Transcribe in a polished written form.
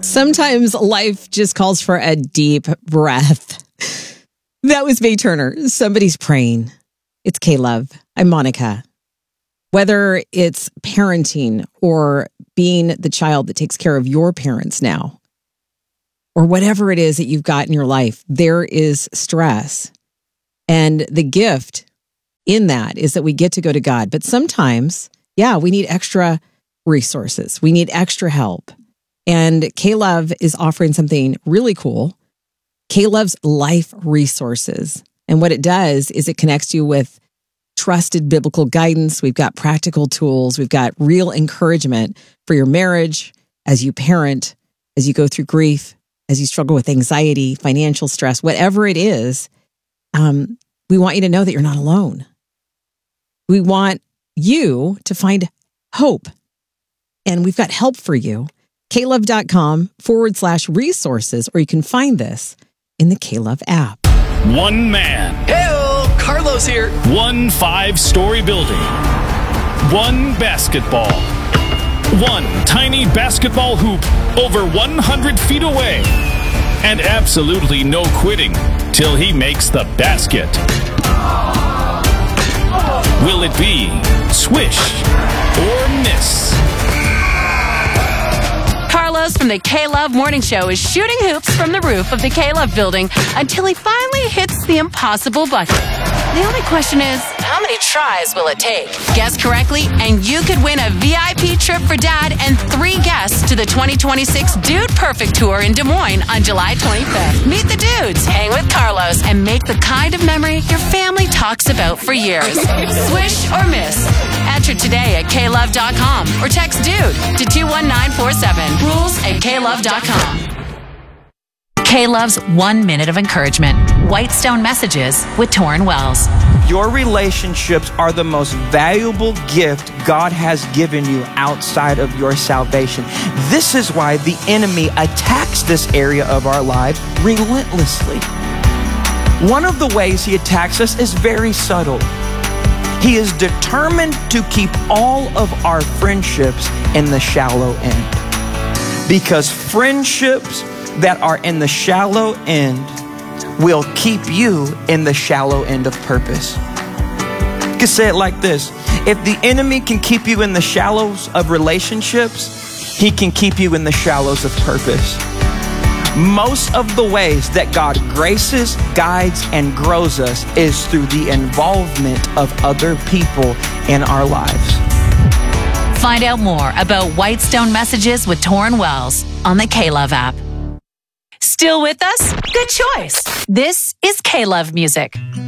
Sometimes life just calls for a deep breath. That was May Turner. Somebody's praying. It's K-Love. I'm Monica. Whether it's parenting or being the child that takes care of your parents now, or whatever it is that you've got in your life, there is stress. And the gift in that is that we get to go to God. But sometimes, we need extra resources. We need extra help. And K-Love is offering something really cool. K-Love's Life Resources. And what it does is it connects you with trusted biblical guidance. We've got practical tools. We've got real encouragement for your marriage, as you parent, as you go through grief, as you struggle with anxiety, financial stress, whatever it is. We want you to know that you're not alone. We want you to find hope. And we've got help for you. klove.com/resources, or you can find this in the K-Love app. One man. Hey-o, Carlos here. One 5-story building. One basketball. One tiny basketball hoop over 100 feet away. And absolutely no quitting till he makes the basket. Will it be swish or miss? Carlos from the K-Love Morning Show is shooting hoops from the roof of the K-Love building until he finally hits the impossible bucket. The only question is, how many tries will it take? Guess correctly, and you could win a VIP trip for Dad and 3 guests to the 2026 Dude Perfect Tour in Des Moines on July 25th. Meet the dudes, hang with Carlos, and make the kind of memory your family talks about for years. Swish or miss? Enter today at klove.com or text DUDE to 21947. Rules at klove.com. K-Love's 1 minute of encouragement. Whitestone Messages with Torrin Wells. Your relationships are the most valuable gift God has given you outside of your salvation. This is why the enemy attacks this area of our lives relentlessly. One of the ways he attacks us is very subtle. He is determined to keep all of our friendships in the shallow end. Because friendships that are in the shallow end will keep you in the shallow end of purpose. You can say it like this: if the enemy can keep you in the shallows of relationships, he can keep you in the shallows of purpose. Most of the ways that God graces, guides, and grows us is through the involvement of other people in our lives. Find out more about Whitestone Messages with Torrin Wells on the K-Love app. Still with us? Good choice. This is K-Love Music.